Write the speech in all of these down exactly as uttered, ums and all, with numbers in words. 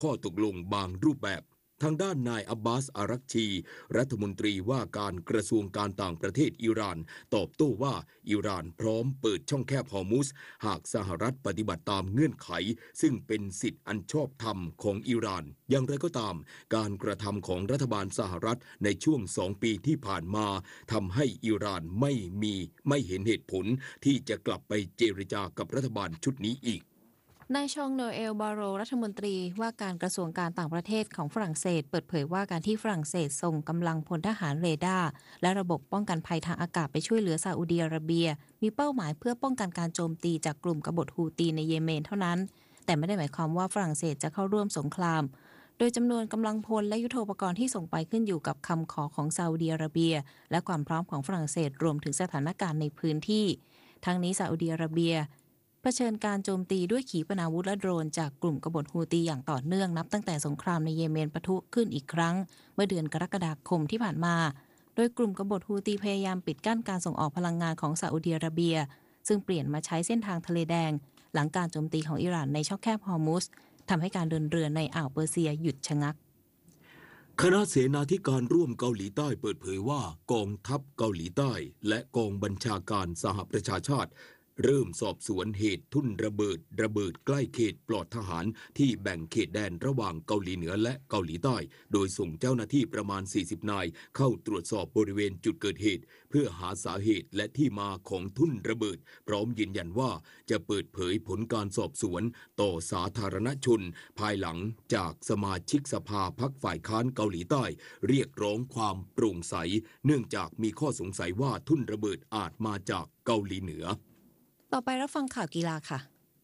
ข้อตกลงบางรูปแบบทางด้านนายอับบาสอารักชีรัฐมนตรีว่าการกระทรวงการต่างประเทศอิหร่านตอบโต้ว่าอิหร่านพร้อมเปิดช่องแคบฮอร์มุซหากสหรัฐปฏิบัติตามเงื่อนไขซึ่งเป็นสิทธิอันชอบธรรมของอิหร่านอย่างไรก็ตามการกระทำของรัฐบาลสหรัฐในช่วงสองปีที่ผ่านมาทำให้อิหร่านไม่มีไม่เห็นเหตุผลที่จะกลับไปเจรจากับรัฐบาลชุดนี้อีกนายชองโนเอลบาโรรัฐมนตรีว่าการกระทรวงการต่างประเทศของฝรั่งเศสเปิดเผยว่าการที่ฝรั่งเศสส่งกำลังพลทหารเรดาร์และระบบป้องกันภัยทางอากาศไปช่วยเหลือซาอุดิอาระเบียมีเป้าหมายเพื่อป้องกันการโจมตีจากกลุ่มกบฏฮูตีในเยเมนเท่านั้นแต่ไม่ได้หมายความว่าฝรั่งเศสจะเข้าร่วมสงครามโดยจำนวนกำลังพลและยุทโธปกรณ์ที่ส่งไปขึ้นอยู่กับคำขอของซาอุดิอาระเบียและความพร้อมของฝรั่งเศสรวมถึงสถานการณ์ในพื้นที่ทั้งนี้ซาอุดิอาระเบียเผชิญการโจมตีด้วยขีปนาวุธและโดรนจากกลุ่มกบฏฮูตีอย่างต่อเนื่องนับตั้งแต่สงครามในเยเมนปะทุขึ้นอีกครั้งเมื่อเดือนกรกฎาคมที่ผ่านมาโดยกลุ่มกบฏฮูตีพยายามปิดกั้นการส่งออกพลังงานของซาอุดิอาระเบียซึ่งเปลี่ยนมาใช้เส้นทางทะเลแดงหลังการโจมตีของอิหร่านในช่องแคบฮอร์มุซทำให้การเดินเรือในอ่าวเปอร์เซียหยุดชะงักคณะเสนาธิการร่วมเกาหลีใต้เปิดเผยว่ากองทัพเกาหลีใต้และกองบัญชาการสหประชาชาติเริ่มสอบสวนเหตุทุ่นระเบิดระเบิดใกล้เขตปลอดทหารที่แบ่งเขตแดนระหว่างเกาหลีเหนือและเกาหลีใต้โดยส่งเจ้าหน้าที่ประมาณสี่สิบนายเข้าตรวจสอบบริเวณจุดเกิดเหตุเพื่อหาสาเหตุและที่มาของทุ่นระเบิดพร้อมยืนยันว่าจะเปิดเผยผลการสอบสวนต่อสาธารณชนภายหลังจากสมาชิกสภาพรรคฝ่ายค้านเกาหลีใต้เรียกร้องความโปร่งใสเนื่องจากมีข้อสงสัยว่าทุ่นระเบิดอาจมาจากเกาหลีเหนือต่อไปรับฟังข่าวกีฬาค่ะ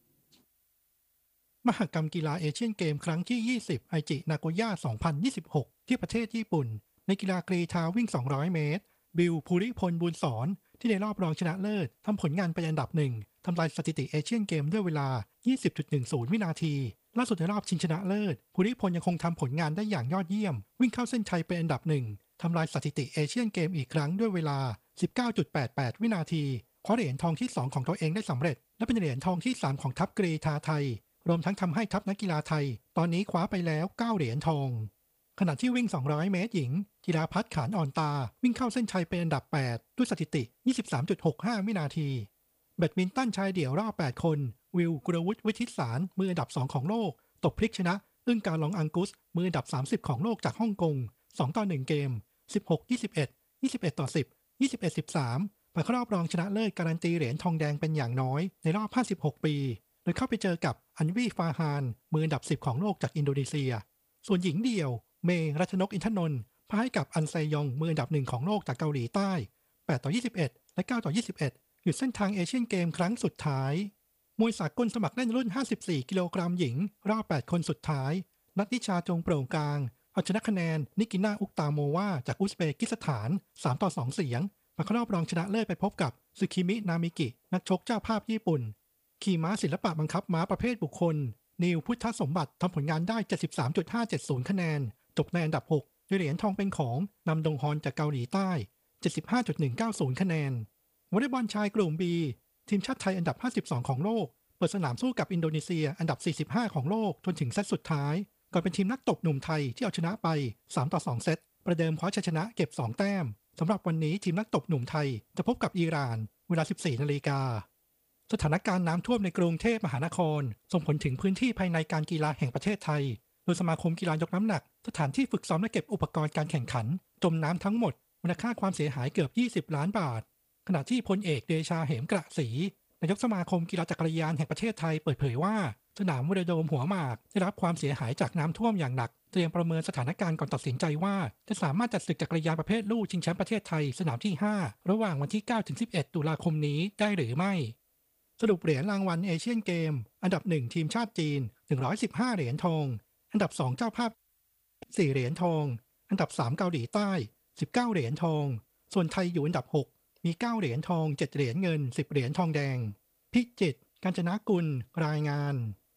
มหกรรมกีฬาเอเชียนเกมครั้งที่ยี่สิบไอจินาโกย่าสองพันยี่สิบหกที่ประเทศญี่ปุ่นในกีฬากรีฑาวิ่งสองร้อยเมตรบิลภูริพลบุญสอนที่ในรอบรองชนะเลิศทำผลงานเป็นอันดับหนึ่งทำลายสถิติเอเชียนเกมด้วยเวลา ยี่สิบจุดหนึ่งศูนย์ วินาทีล่าสุดในรอบชิงชนะเลิศภูริพลยังคงทำผลงานได้อย่างยอดเยี่ยมวิ่งเข้าเส้นชัยเป็นอันดับหนึ่งทำลายสถิติเอเชียนเกมอีกครั้งด้วยเวลา สิบเก้าจุดแปดแปด วินาทีคว้าเหรียญทองที่สองของตัวเองได้สำเร็จและเป็นเหรียญทองที่สามของทัพกรีฑาไทยรวมทั้งทำให้ทัพนักกีฬาไทยตอนนี้คว้าไปแล้วเก้าเหรียญทองขณะที่วิ่งสองร้อยเมตรหญิงจิราภัทรขานอ่อนตาวิ่งเข้าเส้นชัยเป็นอันดับแปดด้วยสถิติ ยี่สิบสามจุดหกห้า วินาทีแบดมินตันชายเดี่ยวรอบแปดคนวิลกุลวุฒิวิทิตสารมืออันดับสองของโลกตบพลิกชนะอึ้งการลองอังกุสมืออันดับสามสิบของโลกจากฮ่องกงสองต่อหนึ่งเกม สิบหก ยี่สิบเอ็ด ยี่สิบเอ็ดต่อสิบ ยี่สิบเอ็ด สิบสามไปเข้ารอบรองชนะเลิศการันตีเหรียญทองแดงเป็นอย่างน้อยในรอบห้าสิบหกปีโดยเข้าไปเจอกับอันวีฟาฮานมืออันดับสิบของโลกจากอินโดนีเซียส่วนหญิงเดี่ยวเมรัชนกอินทนนท์พ่ายให้กับอันไซยองมืออันดับหนึ่งของโลกจากเกาหลีใต้แปดต่อยี่สิบเอ็ดและเก้าต่อยี่สิบเอ็ดหยุดเส้นทางเอเชียนเกมครั้งสุดท้ายมวยสากลสมัครเล่นรุ่นห้าสิบสี่กิโลกรัมหญิงรอบแปดคนสุดท้ายนัทนิชาจงโปร่งกลางเอาชนะคะแนนนิกิน่าอุกตาโมวาจากอุซเบกิสถานสามต่อสองเสียงมาเข้ารอบรองชนะเลิศไปพบกับซึคิมินามิกินักชกเจ้าภาพญี่ปุ่นขี่ม้าศิลปะบังคับม้าประเภทบุคคลนิวพุทธสมบัติทำผลงานได้ เจ็ดสิบสามจุดห้าเจ็ดศูนย์ คะแนนจบในอันดับหกด้วยเหรียญทองเป็นของนำดงฮอนจากเกาหลีใต้ เจ็ดสิบห้าจุดหนึ่งเก้าศูนย์ คะแนนวอลเลย์บอลชายกลุ่ม B ทีมชาติไทยอันดับห้าสิบสองของโลกเปิดสนามสู้กับอินโดนีเซียอันดับสี่สิบห้าของโลกจนถึงเซตสุดท้ายก่อนเป็นทีมนักตบหนุ่มไทยที่เอาชนะไปสามต่อสองเซตประเดิมคว้าชัยชนะเก็บสองแต้มสำหรับวันนี้ทีมนักตบหนุ่มไทยจะพบกับอิหร่านเวลา สิบสี่นาฬิกาสถานการณ์น้ำท่วมในกรุงเทพมหานครส่งผลถึงพื้นที่ภายในการกีฬาแห่งประเทศไทยโดยสมาคมกีฬายกน้ำหนักสถานที่ฝึกซ้อมและเก็บอุปกรณ์การแข่งขันจมน้ำทั้งหมดมูลค่าความเสียหายเกือบยี่สิบล้านบาทขณะที่พลเอกเดชาเหมกระศรีนายกสมาคมกีฬาจักรยานแห่งประเทศไทยเปิดเผยว่าสนามวอลเลย์โดมหัวหมากได้รับความเสียหายจากน้ำท่วมอย่างหนักเตรียมประเมินสถานการณ์ก่อนตัดสินใจว่าจะสามารถจัดศึกจักรยานประเภทลู่ชิงแชมป์ประเทศไทยสนามที่ห้าระหว่างวันที่เก้าถึงสิบเอ็ดตุลาคมนี้ได้หรือไม่สรุปเหรียญรางวัลเอเชียนเกมอันดับหนึ่งทีมชาติจีนหนึ่งร้อยสิบห้าเหรียญทองอันดับสองเจ้าภาพสี่เหรียญทองอันดับสามเกาหลีใต้สิบเก้าเหรียญทองส่วนไทยอยู่อันดับหกมีเก้าเหรียญทองเจ็ดเหรียญเงินสิบเหรียญทองแดงพิจิตรกาญจนกุลรายงาน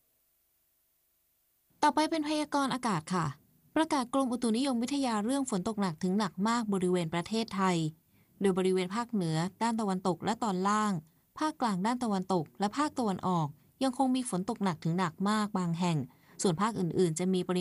ต่อไปเป็นพยากรณ์อากาศค่ะประกาศกรมอุตุนิยมวิทยาเรื่องฝนตกหนักถึงหนักมากบริเวณประเทศไทยโดยบริเวณภาคเหนือด้านตะวันตกและตอนล่างภาคกลางด้านตะวันตกและภาคตะวันออกยังคงมีฝนตกหนักถึงหนักมากบางแห่งส่วนภาคอื่นๆจะมีปริ